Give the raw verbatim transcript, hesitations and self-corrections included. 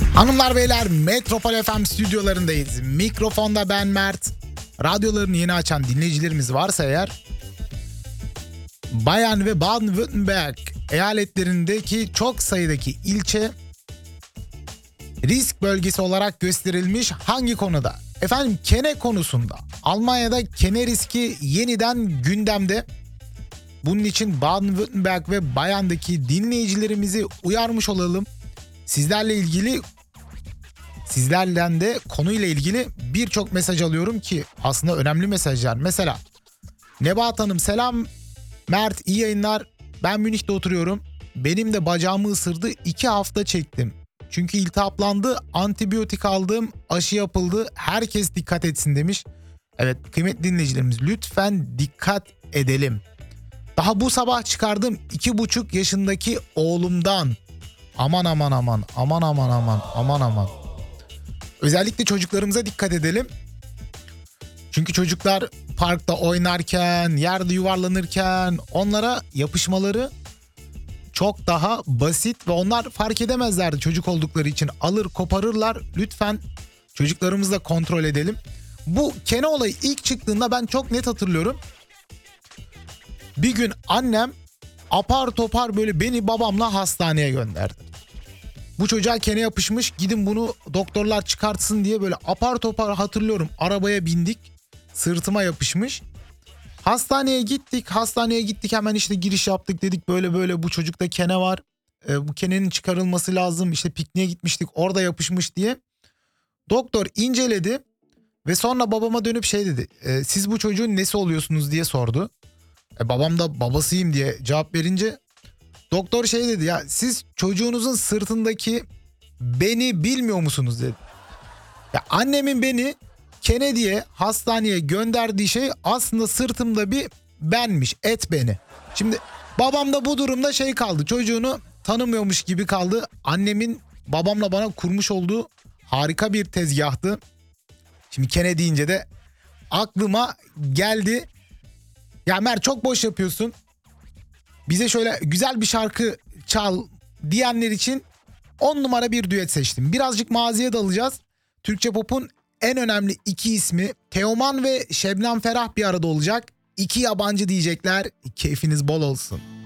Hanımlar beyler, Metropol F M stüdyolarındayız. Mikrofonda ben Mert. Radyolarını yeni açan dinleyicilerimiz varsa eğer, Bayern ve Baden-Württemberg eyaletlerindeki çok sayıdaki ilçe risk bölgesi olarak gösterilmiş. Hangi konuda? Efendim, kene konusunda. Almanya'da kene riski yeniden gündemde. Bunun için Baden-Württemberg ve Bayern'daki dinleyicilerimizi uyarmış olalım. Sizlerle ilgili, sizlerden de konuyla ilgili birçok mesaj alıyorum ki aslında önemli mesajlar. Mesela Nebahat Hanım, selam Mert, iyi yayınlar. Ben Münih'te oturuyorum. Benim de bacağımı ısırdı. iki hafta çektim. Çünkü iltihaplandı. Antibiyotik aldım. Aşı yapıldı. Herkes dikkat etsin demiş. Evet kıymetli dinleyicilerimiz, lütfen dikkat edelim. Daha bu sabah çıkardım iki buçuk yaşındaki oğlumdan. Aman aman aman aman aman aman aman aman. Özellikle çocuklarımıza dikkat edelim. Çünkü çocuklar parkta oynarken, yerde yuvarlanırken onlara yapışmaları çok daha basit ve onlar fark edemezlerdi çocuk oldukları için. Alır koparırlar. Lütfen çocuklarımızla kontrol edelim. Bu kene olayı ilk çıktığında ben çok net hatırlıyorum. Bir gün annem apar topar böyle beni babamla hastaneye gönderdi. Bu çocuğa kene yapışmış, gidin bunu doktorlar çıkartsın diye böyle apar topar hatırlıyorum. Arabaya bindik, sırtıma yapışmış. Hastaneye gittik, hastaneye gittik hemen işte giriş yaptık, dedik böyle böyle bu çocukta kene var. E, bu kenenin çıkarılması lazım, işte pikniğe gitmiştik orada yapışmış diye. Doktor inceledi ve sonra babama dönüp şey dedi, e, siz bu çocuğun nesi oluyorsunuz diye sordu. E, babam da babasıyım diye cevap verince doktor şey dedi, ya siz çocuğunuzun sırtındaki beni bilmiyor musunuz dedi. Ya annemin beni kene diye hastaneye gönderdiği şey aslında sırtımda bir benmiş, et beni. Şimdi babam da bu durumda şey kaldı, çocuğunu tanımıyormuş gibi kaldı. Annemin babamla bana kurmuş olduğu harika bir tezgahtı. Şimdi kene deyince de aklıma geldi. Ya Mert çok boş yapıyorsun. Bize şöyle güzel bir şarkı çal diyenler için on numara bir düet seçtim. Birazcık maziye dalacağız. Türkçe pop'un en önemli iki ismi Teoman ve Şebnem Ferah bir arada olacak. İki yabancı diyecekler. Keyfiniz bol olsun.